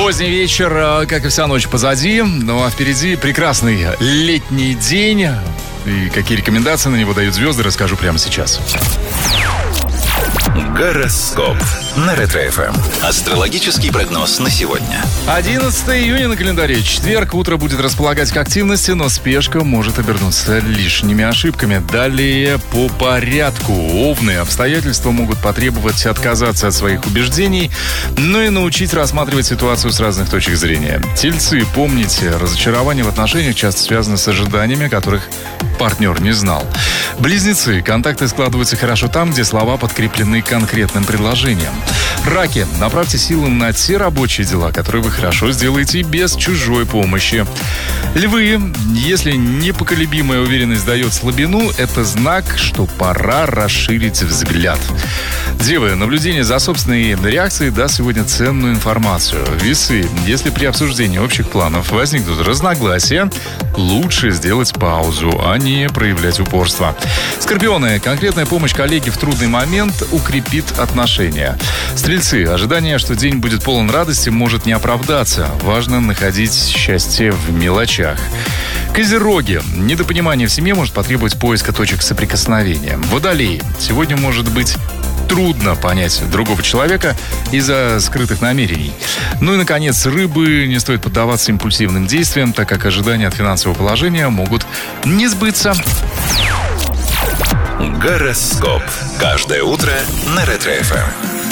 Поздний вечер, как и вся ночь позади, ну а впереди прекрасный летний день. И какие рекомендации на него дают звезды, расскажу прямо сейчас. Гороскоп на Ретро-ФМ. Астрологический прогноз на сегодня. 11 июня на календаре. Четверг. Утро будет располагать к активности, но спешка может обернуться лишними ошибками. Далее по порядку. Овны. Обстоятельства могут потребовать отказаться от своих убеждений, но и научить рассматривать ситуацию с разных точек зрения. Тельцы. Помните, разочарование в отношениях часто связано с ожиданиями, которых партнер не знал. Близнецы. Контакты складываются хорошо там, где слова подкреплены конкретным предложением. Раки. Направьте силы на те рабочие дела, которые вы хорошо сделаете без чужой помощи. Львы. Если непоколебимая уверенность дает слабину, это знак, что пора расширить взгляд. Девы. Наблюдение за собственной реакцией даст сегодня ценную информацию. Весы. Если при обсуждении общих планов возникнут разногласия, лучше сделать паузу, а не проявлять упорство. Скорпионы. Конкретная помощь коллеге в трудный момент укрепит отношения. Стрельцы. Ожидание, что день будет полон радости, может не оправдаться. Важно находить счастье в мелочах. Козероги. Недопонимание в семье может потребовать поиска точек соприкосновения. Водолеи. Сегодня может быть трудно понять другого человека из-за скрытых намерений. Ну и, наконец, рыбы. Не стоит поддаваться импульсивным действиям, так как ожидания от финансового положения могут не сбыться. Гороскоп. Каждое утро на Ретро-ФМ.